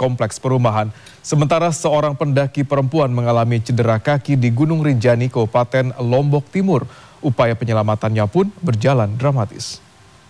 kompleks perumahan. Sementara seorang pendaki perempuan mengalami cedera kaki di Gunung Rinjani, Kabupaten Lombok Timur. Upaya penyelamatannya pun berjalan dramatis.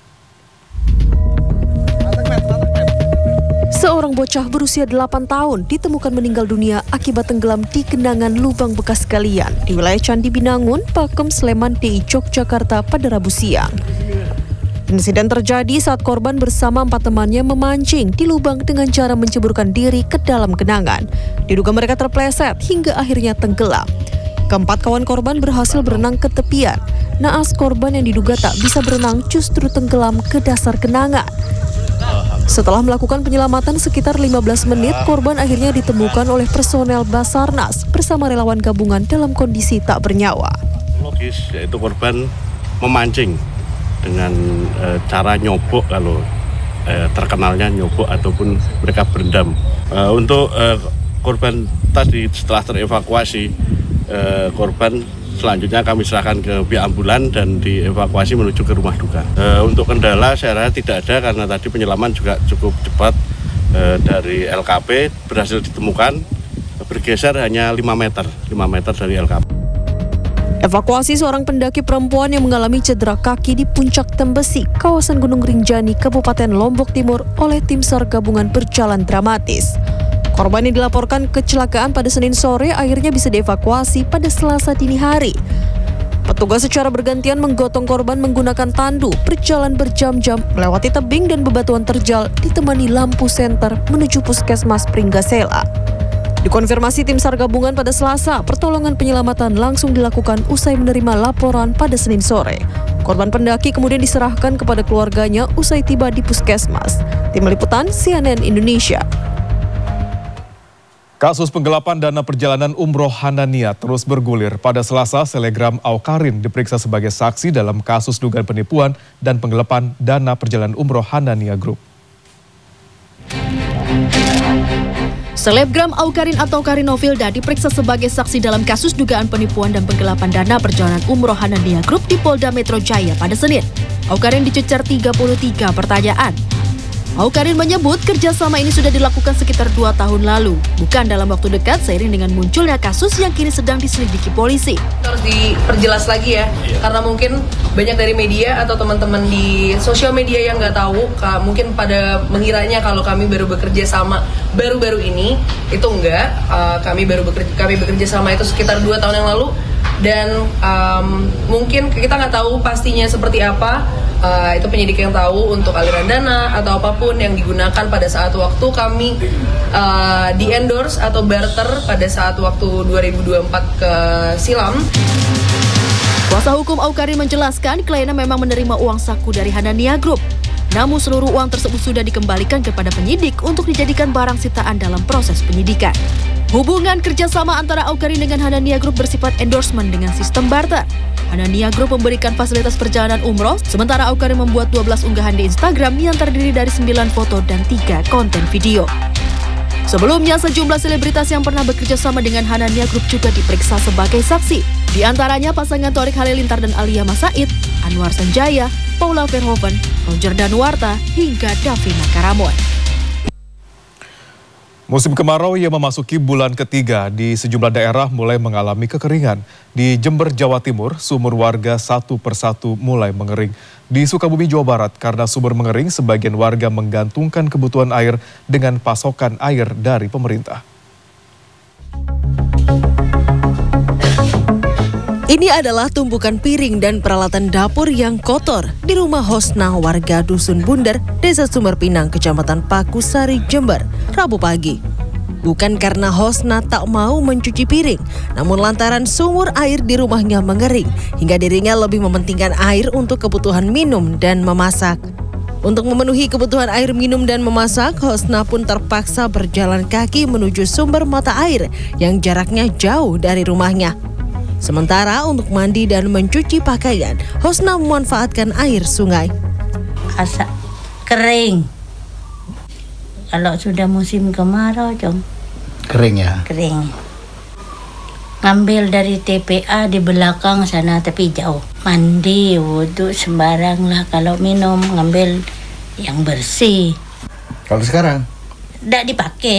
Seorang bocah berusia 8 tahun ditemukan meninggal dunia akibat tenggelam di genangan lubang bekas galian di wilayah Candi Binangun, Pakem, Sleman, DI Yogyakarta pada Rabu siang. Insiden terjadi saat korban bersama 4 temannya memancing di lubang dengan cara menceburkan diri ke dalam genangan. Diduga mereka terpleset hingga akhirnya tenggelam. Keempat kawan korban berhasil berenang ke tepian. Naas korban yang diduga tak bisa berenang justru tenggelam ke dasar genangan. Setelah melakukan penyelamatan sekitar 15 menit, korban akhirnya ditemukan oleh personel Basarnas bersama relawan gabungan dalam kondisi tak bernyawa. Logis, yaitu korban memancing dengan cara nyobok, kalau terkenalnya nyobok ataupun mereka berendam. Untuk korban tadi setelah terevakuasi, korban selanjutnya kami serahkan ke pihak ambulan dan dievakuasi menuju ke rumah duka. Untuk kendala saya rasa tidak ada karena tadi penyelaman juga cukup cepat. Dari LKP berhasil ditemukan, bergeser hanya 5 meter dari LKP. Evakuasi seorang pendaki perempuan yang mengalami cedera kaki di Puncak Tembesi, kawasan Gunung Rinjani, Kabupaten Lombok Timur oleh tim SAR gabungan berjalan dramatis. Korban yang dilaporkan kecelakaan pada Senin sore akhirnya bisa dievakuasi pada Selasa dini hari. Petugas secara bergantian menggotong korban menggunakan tandu, berjalan berjam-jam, melewati tebing dan bebatuan terjal, ditemani lampu senter menuju Puskesmas Pringgasela. Dikonfirmasi tim SAR gabungan pada Selasa, pertolongan penyelamatan langsung dilakukan usai menerima laporan pada Senin sore. Korban pendaki kemudian diserahkan kepada keluarganya usai tiba di Puskesmas. Tim Liputan CNN Indonesia. Kasus penggelapan dana perjalanan umroh Hanania terus bergulir. Pada Selasa, selegram Awkarin diperiksa sebagai saksi dalam kasus dugaan penipuan dan penggelapan dana perjalanan umroh Hanania Group. Selebgram Awkarin atau Karinovilda diperiksa sebagai saksi dalam kasus dugaan penipuan dan penggelapan dana perjalanan umroh Hanania Group di Polda Metro Jaya pada Senin. Awkarin dicecar 33 pertanyaan. Awkarin menyebut kerjasama ini sudah dilakukan sekitar 2 tahun lalu, bukan dalam waktu dekat seiring dengan munculnya kasus yang kini sedang diselidiki polisi. Harus diperjelas lagi ya, karena mungkin banyak dari media atau teman-teman di sosial media yang nggak tahu, mungkin pada mengiranya kalau kami baru bekerja sama baru-baru ini, itu enggak. Kami bekerja sama itu sekitar 2 tahun yang lalu, dan mungkin kita nggak tahu pastinya seperti apa. Itu penyidik yang tahu untuk aliran dana atau apapun yang digunakan pada saat waktu kami di-endorse atau barter pada saat waktu 2024 ke silam. Kuasa hukum Awkarin menjelaskan kliennya memang menerima uang saku dari Hanania Group. Namun seluruh uang tersebut sudah dikembalikan kepada penyidik untuk dijadikan barang sitaan dalam proses penyidikan. Hubungan kerjasama antara Awkarin dengan Hanania Group bersifat endorsement dengan sistem barter. Hanania Group memberikan fasilitas perjalanan umroh, sementara Awkarin membuat 12 unggahan di Instagram yang terdiri dari 9 foto dan 3 konten video. Sebelumnya, sejumlah selebritas yang pernah bekerja sama dengan Hanania Group juga diperiksa sebagai saksi. Di antaranya pasangan Thorik Halilintar dan Alia Masaid, Anwar Sanjaya, Paula Verhoeven, Roger Danuarta, hingga Davina Karamon. Musim kemarau yang memasuki bulan ketiga di sejumlah daerah mulai mengalami kekeringan. Di Jember, Jawa Timur, sumur warga satu persatu mulai mengering. Di Sukabumi, Jawa Barat, karena sumur mengering, sebagian warga menggantungkan kebutuhan air dengan pasokan air dari pemerintah. Ini adalah tumpukan piring dan peralatan dapur yang kotor di rumah Hosna, warga Dusun Bundar, Desa Sumber Pinang, Kecamatan Pakusari, Jember, Rabu pagi. Bukan karena Hosna tak mau mencuci piring, namun lantaran sumur air di rumahnya mengering, hingga dirinya lebih mementingkan air untuk kebutuhan minum dan memasak. Untuk memenuhi kebutuhan air minum dan memasak, Hosna pun terpaksa berjalan kaki menuju sumber mata air yang jaraknya jauh dari rumahnya. Sementara untuk mandi dan mencuci pakaian, Hosna memanfaatkan air sungai. Asap kering. Kalau sudah musim kemarau, kering ya? Kering. Ngambil dari TPA di belakang sana, tapi jauh. Mandi, wudhu sembarang lah. Kalau minum, ngambil yang bersih. Kalau sekarang? Tidak dipakai.